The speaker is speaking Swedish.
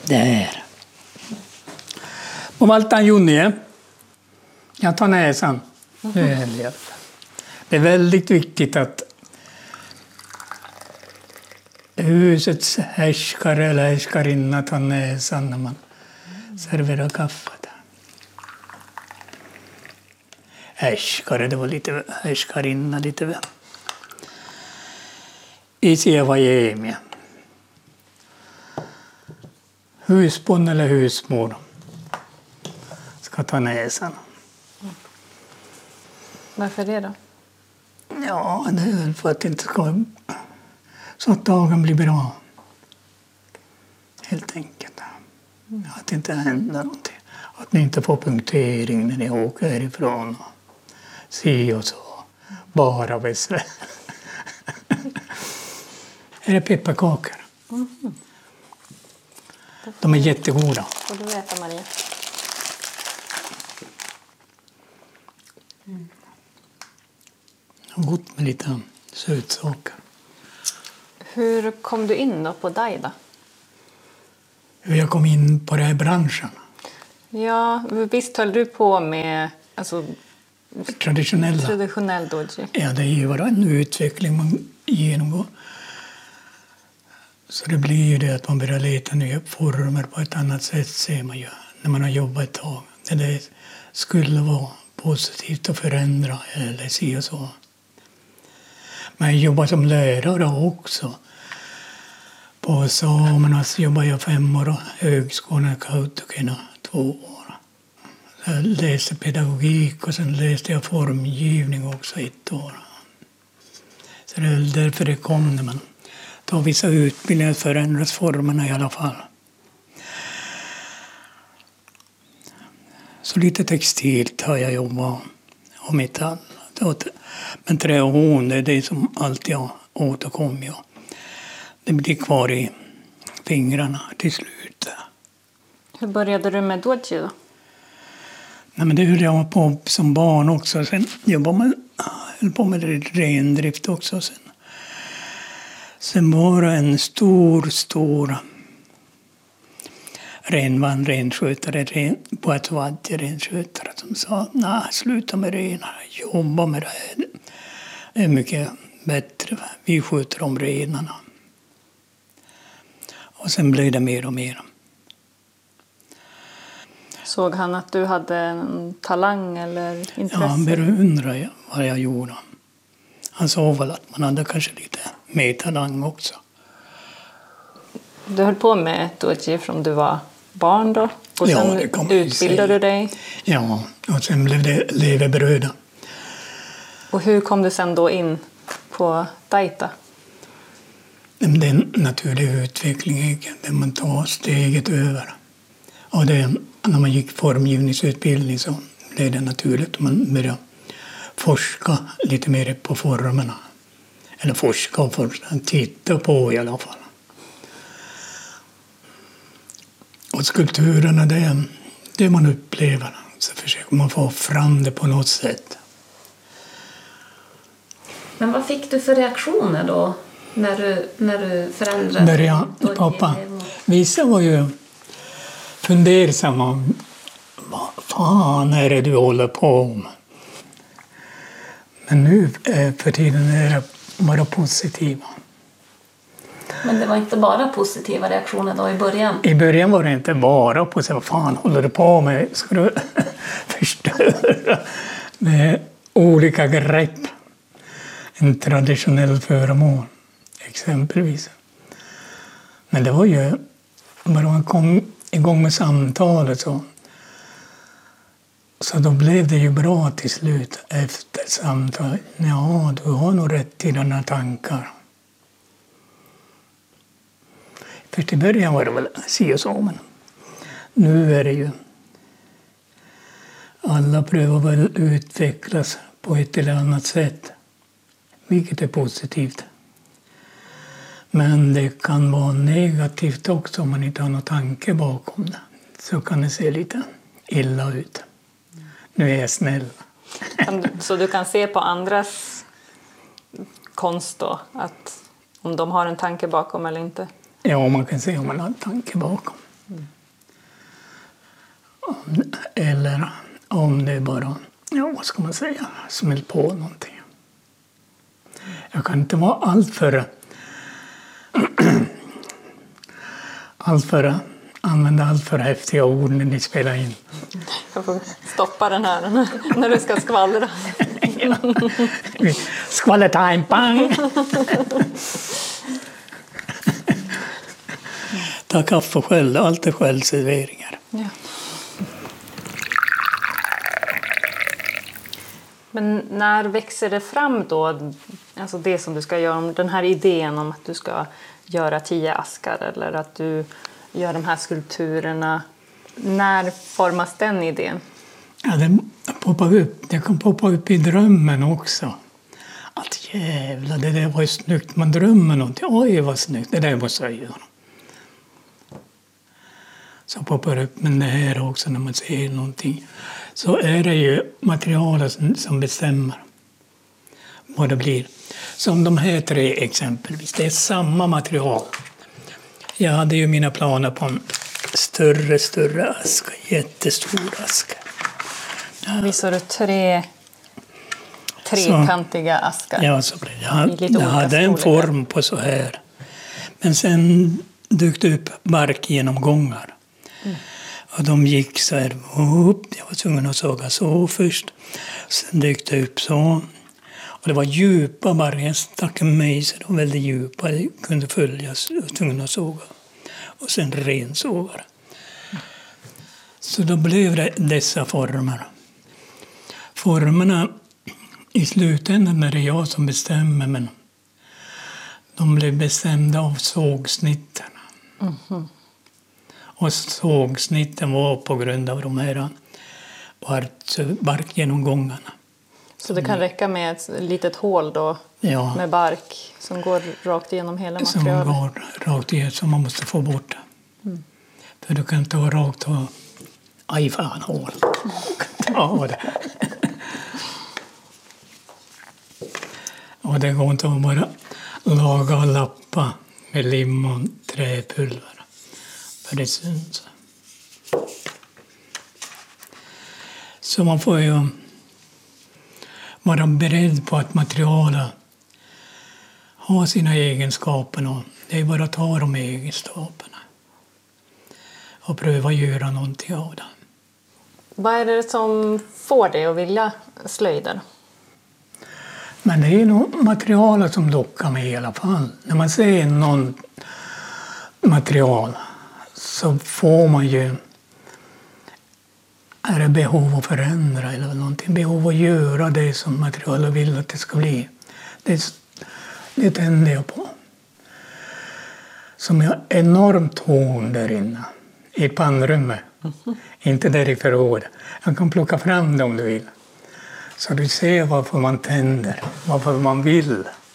Där. Och Valtan Junnie. Jag tar näsan. Det är väldigt viktigt att husets härskare eller härskarinna tar näsan när man serverar kaffet. Härskare, det var lite härskarinna, lite väl. Isievajemia. Husbond eller husmor ska ta näsan. Varför det då? Ja, det är väl för att det inte ska... Så att dagen blir bra. Helt enkelt. Att det inte händer någonting. Att ni inte får punktering när ni åker härifrån. Si och så. Bara besvär. Här är pepparkakor. De är jättegoda. Får du äta, Maria? Gott med lite sötsaker. Hur kom du in då på Daida? Hur jag kom in på den här branschen. Ja, visst höll du på med Traditionell doji? Ja, det är ju bara en utveckling man genomgår. Så det blir ju det att man börjar leta nya former på ett annat sätt, ser man ju, när man har jobbat ett tag. Det skulle vara positivt att förändra eller se och så. Men jag jobbar som lärare också. På Samernas jobbar jag 5 år och högskolan i Kautokeino 2 år. Jag läste pedagogik och sen läste jag formgivning också 1 år. Så det är därför det kom när man tar vissa utbildningar att förändras formerna i alla fall. Så lite textilt har jag jobbat och metall. Men trä och horn, det är det som alltid har återkommit. Det blir kvar i fingrarna till slut. Hur började du med doji då? Nej, men det höll jag på som barn också. Sen höll på med rendrift också. Sen var det en stor renskötare på ett renskötare som sa: nej, sluta med renar, jobba med det här. Det är mycket bättre, vi sköter om renarna. Och sen blev det mer och mer. Såg han att du hade en talang eller intresse? Ja, han beundrade vad jag gjorde. Han sa väl att man hade kanske lite mer talang också. Du höll på med doji från du var barn då? Och sen utbildade du dig? Ja, och sen blev det levebröda. Och hur kom du sen då in på Daita? Det är en naturlig utveckling där man tar steget över. Och när man gick formgivningsutbildning så blev det naturligt att man började forska lite mer på formerna. Eller forska, titta på i alla fall. Och skulpturerna, det man upplever, så försöker man få fram det på något sätt. Men vad fick du för reaktioner då när du förändrade? Pappa, vissa var ju fundersamma. Vad fan är det du håller på med? Men nu för tiden är det bara positiva. Men det var inte bara positiva reaktioner då i början? I början var det inte bara positiva. Vad fan håller du på med? Ska du förstöra med olika grepp? En traditionell föremål, exempelvis. Men det var ju bara man kom igång med samtalet så då blev det ju bra till slut efter samtalet. Ja, du har nog rätt i dina tankar. Först i början var det väl si och så, men nu är det ju... Alla prövar väl utvecklas på ett eller annat sätt, vilket är positivt. Men det kan vara negativt också om man inte har någon tanke bakom det. Så kan det se lite illa ut. Nu är jag snäll. Så du kan se på andras konst då, att om de har en tanke bakom eller inte? Ja, man kan se om man har en tanke bakom. Eller om det bara, ja, vad ska man säga, smäll på någonting. Jag kan inte vara använda allt för häftiga ord när ni spelar in. Jag får stoppa den här när du ska skvallra. Ja. Skvallertime, pang! Ta kaffe själv, allt är självserveringar. Ja. Men när växer det fram då, alltså det som du ska göra, den här idén om att du ska göra 10 askar eller att du gör de här skulpturerna, när formas den idén? Ja, det kan poppa upp i drömmen också. Att jävlar, det där var ju snyggt. Man drömmer någonting. Oj, vad snyggt. Det där måste jag göra. Så poppar upp, men det här också när man ser någonting. Så är det ju materialet som bestämmer vad det blir. Som de här 3 exempelvis. Det är samma material. Jag hade ju mina planer på en större aska. Jättestor aska. Visar du 3 trekantiga askar? Ja, så blev jag hade en form på så här. Men sen dök det upp barkgenomgångar. Och de gick så här upp. Jag var tvungen att såga så först. Sen dök det upp så. Och det var djupa barkar. Jag stack en mejsel och väldigt djupa. Det kunde följas. Jag var tvungen att såga. Och sen rensågare. Så då blev det dessa former. Formerna i slutändan är det jag som bestämmer, men de blev bestämda av sågsnitten. Och sågsnitten var på grund av de här barkgenomgångarna. Så det kan räcka med ett litet hål då, ja, med bark som går rakt igenom hela materialet? Som går rakt igenom, som man måste få bort. För du kan inte ha rakt och aj fan hål. Ja, det. Och det går inte att bara laga och lappa med lim och träpulver. För det syns. Så man får ju vara beredd på att materialet har sina egenskaper. Och det är bara att ta de egenskaperna. Och pröva göra någonting av det. Vad är det som får dig att vilja slöjda? Men det är nog materialet som lockar mig i alla fall. När man ser någon material så får man ju, är det behov att förändra eller någonting, behov att göra det som materialet vill att det ska bli. Det tänder jag på. Som är enormt torn där inne i pannrummet. Inte där i förrådet. Jag kan plocka fram det om du vill. Så du ser varför man tänder, varför man vill.